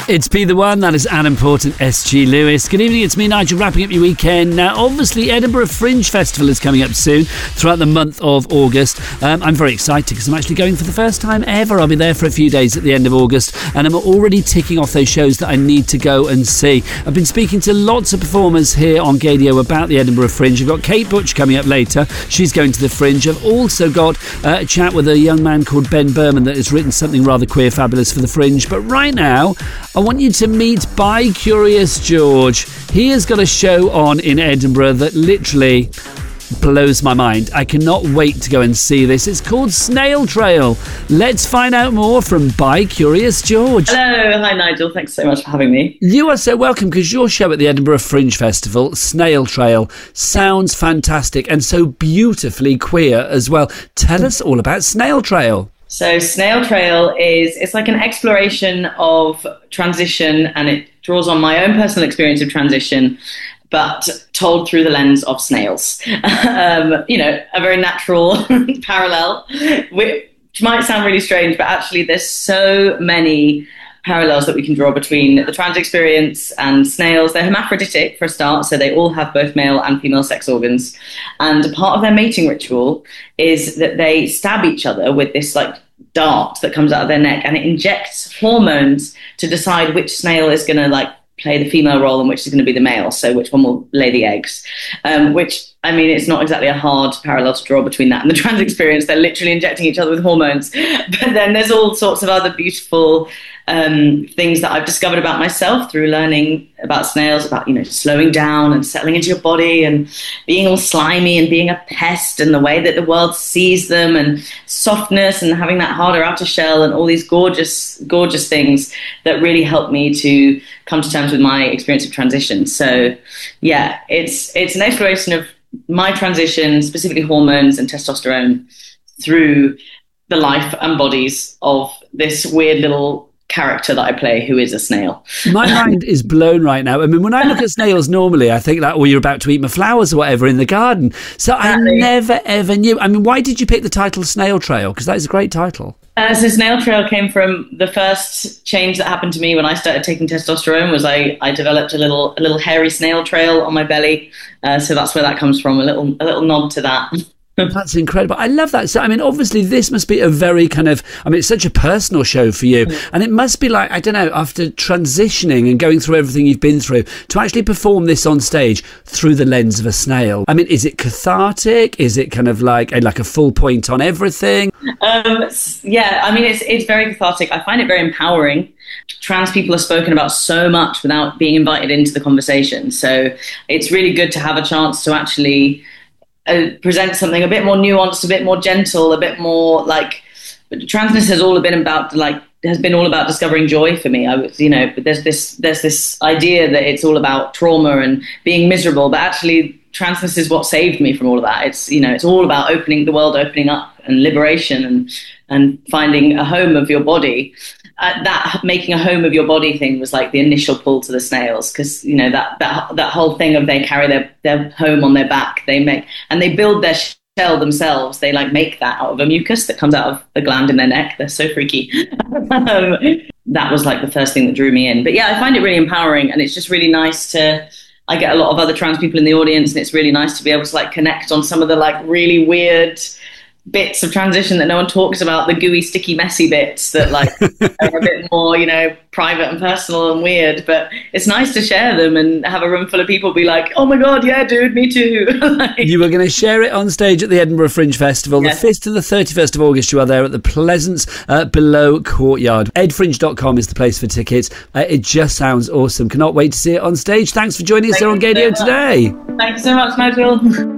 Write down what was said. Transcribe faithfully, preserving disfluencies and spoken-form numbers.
It's Be The One, that is Adam Port and S G Lewis. Good evening, it's me, Nigel, wrapping up your weekend. Now, obviously, Edinburgh Fringe Festival is coming up soon, throughout the month of August. Um, I'm very excited because I'm actually going for the first time ever. I'll be there for a few days at the end of August, and I'm already ticking off those shows that I need to go and see. I've been speaking to lots of performers here on Gadio about the Edinburgh Fringe. I've got Kate Butch coming up later. She's going to the Fringe. I've also got uh, a chat with a young man called Ben Berman that has written something rather queer fabulous for the Fringe. But right now, I want you to meet Bi Curious George. He has got a show on in Edinburgh that literally blows my mind. I cannot wait to go and see this. It's called Snail Trail. Let's find out more from Bi Curious George. Hello, hi Nigel. Thanks so much for having me. You are so welcome, because your show at the Edinburgh Fringe Festival, Snail Trail, sounds fantastic and so beautifully queer as well. Tell us all about Snail Trail. So Snail Trail is, it's like an exploration of transition, and it draws on my own personal experience of transition, but told through the lens of snails. um, you know, a very natural parallel, which might sound really strange, but actually there's so many parallels that we can draw between the trans experience and snails. They're hermaphroditic for a start, so they all have both male and female sex organs. And part of their mating ritual is that they stab each other with this like dart that comes out of their neck, and it injects hormones to decide which snail is going to like play the female role and which is going to be the male, so which one will lay the eggs. Um, which, I mean, it's not exactly a hard parallel to draw between that and the trans experience. They're literally injecting each other with hormones. But then there's all sorts of other beautiful um, things that I've discovered about myself through learning about snails, about, you know, slowing down and settling into your body and being all slimy and being a pest, and the way that the world sees them, and softness and having that harder outer shell, and all these gorgeous, gorgeous things that really helped me to come to terms with my experience of transition. So yeah, it's it's an exploration of my transition, specifically hormones and testosterone, through the life and bodies of this weird little character that I play who is a snail. My mind is blown right now. I mean, when I look at snails normally, I think that, well, you're about to eat my flowers or whatever in the garden. So exactly. I never ever knew. I mean, why did you pick the title Snail Trail? Because that is a great title. Uh, so Snail Trail came from the first change that happened to me when I started taking testosterone. Was I, I developed a little a little hairy snail trail on my belly. Uh, so that's where that comes from. A little a little nod to that. That's incredible. I love that. So, I mean, obviously this must be a very kind of, I mean, it's such a personal show for you. And it must be like, I don't know, after transitioning and going through everything you've been through, to actually perform this on stage through the lens of a snail. I mean, is it cathartic? Is it kind of like a, like a full point on everything? Um, yeah, I mean, it's it's very cathartic. I find it very empowering. Trans people are spoken about so much without being invited into the conversation. So it's really good to have a chance to actually Uh, present something a bit more nuanced, a bit more gentle, a bit more like. Transness has all been about like has been all about discovering joy for me. I was, you know, but there's this there's this idea that it's all about trauma and being miserable, but actually transness is what saved me from all of that. It's, you know, it's all about opening the world, opening up, and liberation, and and finding a home of your body. Uh, that making a home of your body thing was like the initial pull to the snails, because, you know, that that that whole thing of they carry their their home on their back, they make and they build their shell themselves. They like make that out of a mucus that comes out of the gland in their neck. They're so freaky. um, that was like the first thing that drew me in. But yeah, I find it really empowering, and it's just really nice to. I get a lot of other trans people in the audience, and it's really nice to be able to like connect on some of the like really weird bits of transition that no one talks about, the gooey, sticky, messy bits that like are a bit more, you know, private and personal and weird, but it's nice to share them and have a room full of people be like, oh my god, yeah dude, me too. Like, you were going to share it on stage at the Edinburgh Fringe Festival, yeah. The fifth to the thirty-first of August. You are there at the Pleasance uh, Below Courtyard. ed fringe dot com is the place for tickets. Uh, it just sounds awesome. Cannot wait to see it on stage. Thanks for joining us here on Gadio today. Thanks so much, Nigel.